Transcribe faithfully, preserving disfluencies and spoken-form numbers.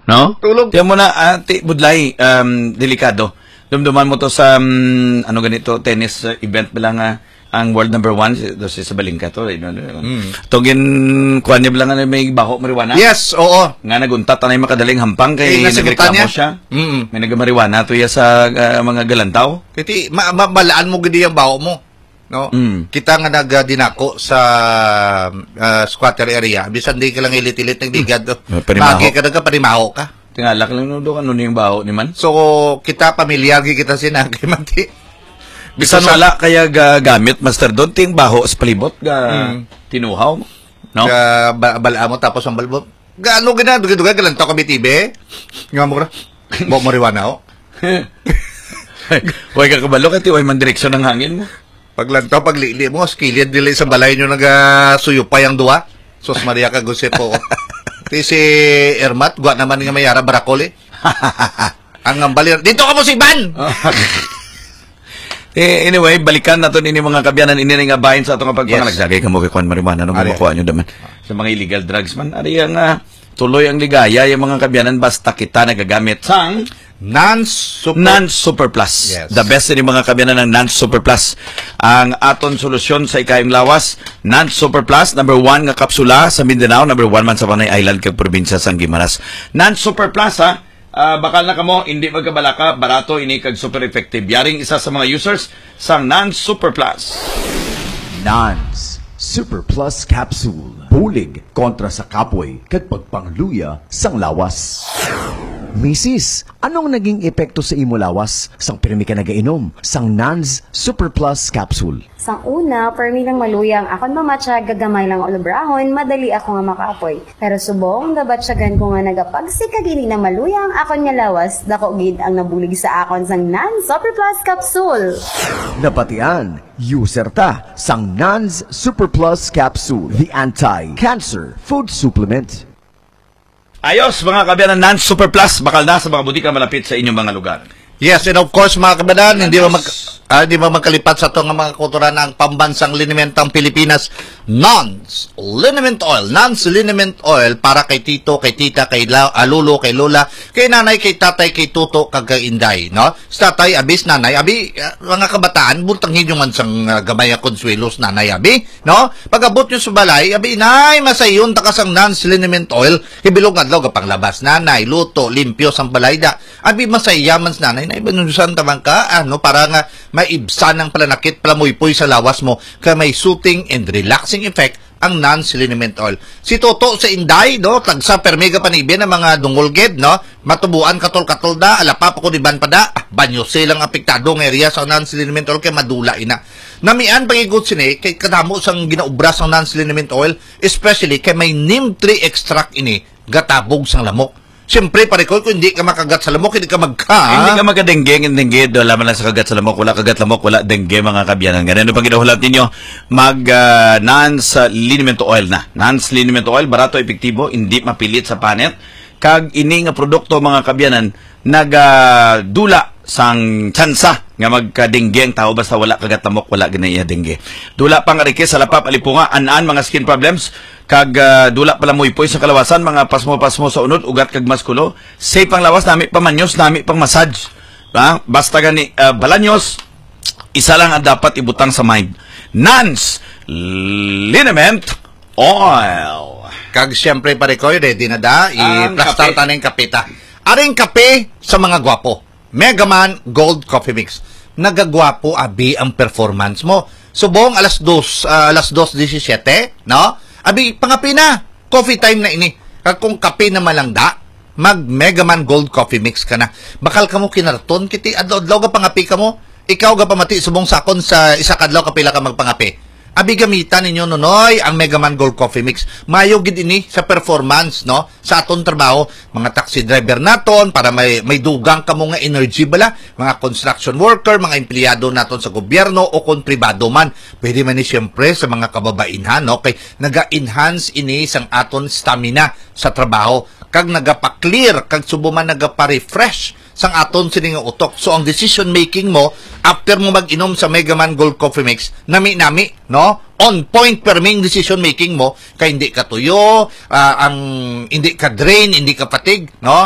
No? Tulog. Tiyan mo na, ati, budlay, um, delikado. Dumduman mo to sa, um, ano ganito, tennis uh, event bilang uh, ang world number one, do si sa Balingka to. Mm. Tugin, kuha niya bilang uh, may baho marijuana. Yes, oo. Nga naguntat, anay makadaling hampang kay Eh, nagreklamo siya. Mm-mm. May nagmarijuana to ya sa uh, mga galantaw. Kiti, ma ma malaan mo gidi ang baho mo. No? Mm. Kita nga nagdinako sa uh, squatter area. Bisan di ka lang ilit-ilit nagdigad. Mm. Panimaho. Magi ka na ka, panimaho ka. Tingalak lang no do ano yung baho ni man. So, kita pamilyar kita sina kay Manti. Bisan wala kaya ga, gamit master doon ting baho sa palibot ga mm. tinuhaw. No? Ga ba, bala mo tapos ang balbot. Gaano gina dugi-dugi galantaw kami tibe. Nga mo ra. Bo marijuana o. Huwag ka kabalo kati huwag man direksyon ng hangin mo. Paglantaw, paglili mo, skilid dili sa balay nyo nagasuyupay ang duwa. Sos Maria Kaguse po. Ti si Ermat, gwa naman nga mayara barakoli. Ang ambalir. Dito ka mo si Van! eh, anyway, balikan natin ini mga kabyanan, ini nga bahin sa itong pagpangalag. Yes. Sagay ka mo kay Juan Marijuana, nung makuha nyo naman. Sa mga illegal drugs man. Ari ang uh, tuloy ang ligaya, yung mga kabyanan, basta kita nagagamit sang non-super non-super plus. Yes. The best din yung mga kabyanan ng non-super plus. Ang aton solusyon sa ikayong lawas, non-super plus, number one nga kapsula sa Mindanao, number one man sa Panay Island kag probinsya sa Guimaras. Non-super plus ha, uh, bakal na kamo, hindi magkabalaka, barato, ini kag super effective. Yaring isa sa mga users sa non-super plus. Nans Super Plus Capsule. Bulig kontra sa kapoy kag pagpangluya sang lawas. Misis, anong naging epekto sa imo lawas sang pirmi ka nagainom sang Nans Super Plus Capsule? Sang una, permi lang maluyang akon mamatsa gagamay lang ulubrahon, madali ako nga makapoy. Pero subong, gabatsyagan ko nga nagapagsikagili na maluyang akon nga lawas, dako gid ang nabulig sa akon sang Nans Super Plus Capsule. Napatian, user ta sang Nans Super Plus Capsule, the anti-cancer food supplement. Ayos, mga kabyanan, Nans Super Plus, bakal na sa mga butika malapit sa inyong mga lugar. Yes, and of course, mga kabadan, hindi mo mag, ah, hindi mo magkalipat sa itong mga kultura ng pambansang linimentang Pilipinas, Nans Liniment Oil. Nans Liniment Oil para kay tito, kay tita, kay la, ah, lulo, kay lola, kay nanay, kay tatay, kay tuto, kag kay inday, no? Sa tatay, abis, nanay, abi, ah, mga kabataan, buntanghin yung man sang uh, gamay a consuelos, nanay, abi, no? Pag-abot nyo sa balay, abi, nay, masayon, takasang Nans Liniment Oil, hibilog adlaw, kapang labas, nanay, luto, limpyo, sang balay, da, abi, masayaman sa nanay, na ibanusan tamang ka, ano, para nga maibsan ang pananakit, palamuy-puy sa lawas mo, kaya may soothing and relaxing effect ang Nans Liniment Oil. Si Toto sa Inday, no, tagsa permega panibin ang mga dungolged, no, matubuan katol-katol da, alapap ako di ban pa da, banyo silang apektado ng area sa Nans Liniment Oil, kaya madula ina. Namian pagigot sini, kay kadamo sang ginaubras ang Nans Liniment Oil, especially kay may neem tree extract ini, gatabog sang lamok. Siyempre, pare ko, kung hindi ka makagat sa lamok, hindi ka magka. Hindi ka magka-dengue, dengue, wala man lang sa kagat sa lamok, wala kagat lamok, wala dengue, mga kabyanan. Ganun pang ginahulat ninyo, mag-Nans uh, Liniment Oil na. Nans Liniment Oil, barato, epektibo, hindi mapilit sa panet. Kag ini nga produkto, mga kabyanan, nag-dula uh, sang tsansa nga magka-dengue ang tao basta wala kagat lamok, wala ganaya dengue. Dula pang arikis, salapap, alipunga, an-an, mga skin problems, kag uh, dula pala mo ipoy sa kalawasan, mga pasmo-pasmo sa unod, ugat kag maskulo. Safe ang lawas, nami pang manyos, nami pang massage. Ha? Basta gani uh, balanyos, isa lang ang dapat ibutang sa mind. Nans Liniment Oil. Kag siyempre pare ko, ready na da, i-plastar ta ng kapita. Aring kape sa mga gwapo. Megaman Gold Coffee Mix. Nagagwapo abi ang performance mo. Subong alas dos, uh, alas dos disisiete, no? Abi, pangapi na. Coffee time na ini. Kung kape na malangda, mag Megaman Gold Coffee Mix ka na. Bakal ka mo kinarton, kiti adlaw-adlaw ka pangapi ka mo. Ikaw ga pamati, subong sakon sa isa kadlaw kapila ka magpangapi. Abi gamitan ninyo nonoy ang Megaman Gold Coffee Mix. Mayo gid ini sa performance, no? Sa aton trabaho, mga taxi driver naton para may may dugang kamo nga energy bala, mga construction worker, mga empleyado naton sa gobyerno o kon pribado man. Pwede man ni siyempre sa mga kababainhan, no? Kay naga-enhance ini sang aton stamina sa trabaho. Kag nagapa-clear, kag subo man nagapa-refresh sang aton sining utok. So ang decision making mo after mo mag-inom sa Megaman Gold Coffee Mix, nami-nami, no? On point perming decision making mo, kay hindi ka tuyo, uh, ang hindi ka drain, hindi ka fatigue, no?